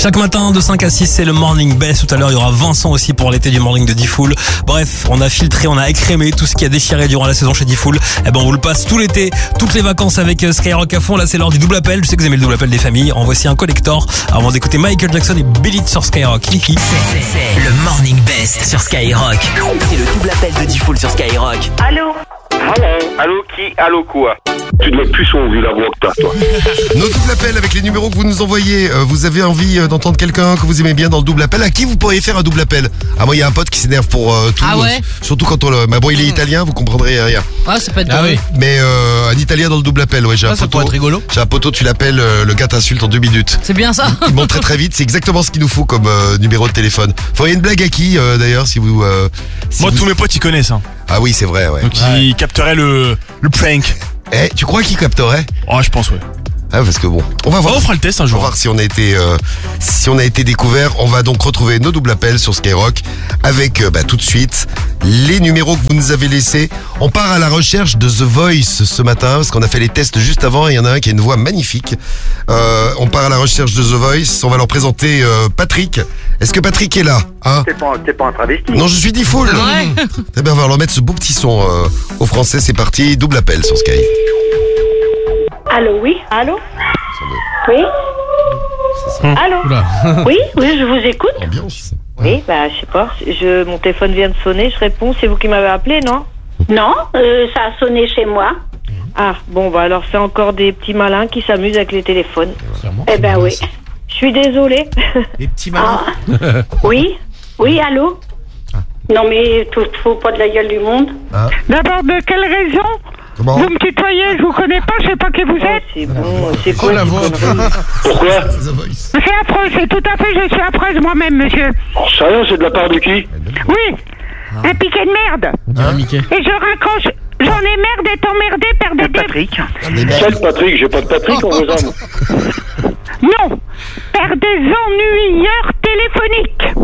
Chaque matin de 5 à 6, c'est le Morning Best. Tout à l'heure, il y aura Vincent aussi pour l'été du Morning de Diffoul. Bref, on a filtré, on a écrémé tout ce qui a déchiré durant la saison chez Diffoul. Eh ben, on vous le passe tout l'été, toutes les vacances avec Skyrock à fond. Là, c'est l'heure du double appel. Je sais que vous aimez le double appel des familles. En voici un collector avant d'écouter Michael Jackson et Beat It sur Skyrock. C'est le Morning Best sur Skyrock. C'est le double appel de Diffoul sur Skyrock. Allô? Allô qui? Allô quoi? Tu dois plus son vu la voix que t'as, toi. Nos doubles appels avec les numéros que vous nous envoyez. Vous avez envie d'entendre quelqu'un que vous aimez bien dans le double appel. À qui vous pourriez faire un double appel? Ah, moi, il y a un pote qui s'énerve pour tout. Ah ouais? Surtout quand on le. Bah bon, il est italien, vous comprendrez rien. Ah, ça peut être drôle. Mais un italien dans le double appel, ouais, j'ai un Ça poteau. pourrait être rigolo. J'ai un poteau, tu l'appelles, le gars t'insulte en 2 minutes. C'est bien ça. Il monte très très vite, c'est exactement ce qu'il nous faut comme numéro de téléphone. Faudrait une blague à qui d'ailleurs si vous. Moi, tous mes potes, ils connaissent. Hein. Ah oui, c'est vrai, ouais. Donc, ils capteraient le prank. Eh, tu crois qu'il capterait? Oh, je pense, ouais. Ah, parce que bon, on va voir. On fera le test un On va jour. voir si on a été découvert. On va donc retrouver nos doubles appels sur Skyrock avec tout de suite les numéros que vous nous avez laissés. On part à la recherche de The Voice ce matin parce qu'on a fait les tests juste avant et il y en a un qui a une voix magnifique. On part à la recherche de The Voice. On va leur présenter Patrick. Est-ce que Patrick est là, hein? T'es pas un travesti? Non, je suis Diffoul. Ouais. Eh bien, on va leur mettre ce beau petit son au français. C'est parti, double appel sur Sky. Allô, oui? Allô? Oui? Allô? Oui, je vous écoute. Ambiance. Oui, je sais pas. Mon téléphone vient de sonner, je réponds. C'est vous qui m'avez appelé, non? Non, ça a sonné chez moi. Ah, bon, alors c'est encore des petits malins qui s'amusent avec les téléphones. Eh ben oui. Je suis désolée. Les petits malins. Oui, allô? Non mais faut pas de la gueule du monde. D'abord, de quelle raison? Comment? Vous me tutoyez, je vous connais pas, je sais pas qui vous êtes. C'est bon, c'est quoi la ces voix. conneries? Pourquoi? The Voice. C'est affreux, c'est tout à fait, je suis affreuse moi-même, monsieur. Sérieux, c'est de la part de qui? Oui, un piquet de merde. Et je raccroche, j'en ai marre d'être emmerdé par des... Patrick? Quel Patrick? J'ai pas de Patrick en vos âmes. Non, par des ennuyeurs téléphoniques.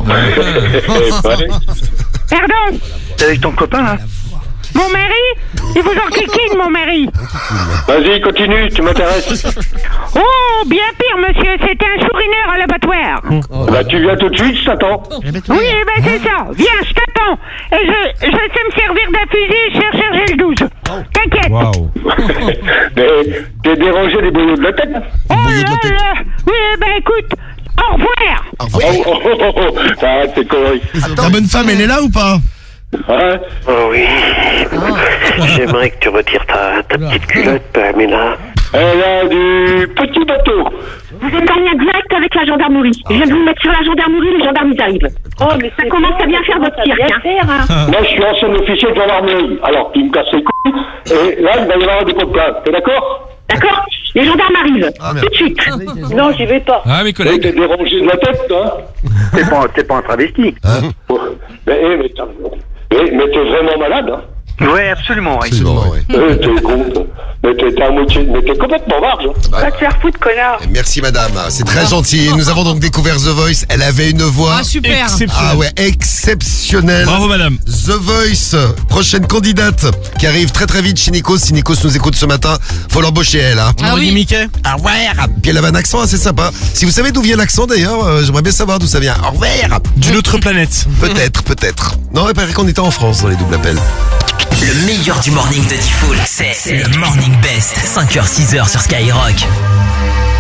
Pardon, T'es avec ton copain, là? mon mari? Il vous en kikine, mon mari. Vas-y, continue, tu m'intéresses. Oh, bien pire, monsieur, c'était un chourineur à l'abattoir. Bah, tu viens tout de suite, je t'attends. Oui, c'est ça. Viens, je t'attends. Et je sais me servir d'un fusil et je sais recharger le 12. T'inquiète. Mais t'es dérangé des boyaux de la tête? Oh là là. Oui, écoute, au revoir. Arrête tes conneries. Ta bonne femme, elle est là ou pas? Hein? Oh oui. J'aimerais que tu retires ta petite culotte, Pamela. Elle a du petit bateau. Vous êtes en lien direct avec la gendarmerie. Je viens de vous mettre sur la gendarmerie, les gendarmes ils arrivent. Oh, mais ça commence à bien faire votre cirque. Moi, je suis ancien officier de gendarmerie. Alors, tu me casses les couilles. Et là, il va y avoir des pots de plainte. T'es d'accord? D'accord? Les gendarmes arrivent. Tout de suite. Non, j'y vais pas. Ah, mes T'es collègues. dérangé de la tête, hein? T'es pas un travesti? Mais t'es vraiment malade, hein? Ouais, absolument, oui. Absolument, ouais. T'es con, mais t'es à moitié, mais t'es complètement barge, hein? Va te faire foutre, connard. Merci madame, c'est très gentil. Nous avons donc découvert The Voice. Elle avait une voix Ah, super. ah ouais, exceptionnelle. Bravo, madame. The Voice, prochaine candidate qui arrive très très vite chez Nikos. Si Nikos nous écoute ce matin, faut l'embaucher elle. Hein. Ah oui. Mickey. Ah ouais. Puis elle avait un accent assez sympa. Si vous savez d'où vient l'accent d'ailleurs, j'aimerais bien savoir d'où ça vient. Au revoir. D'une autre planète. Peut-être. Non, il paraît qu'on était en France dans les doubles appels. Le meilleur du morning de Diffoul, c'est le Morning Best. 5h, 6h sur Skyrock.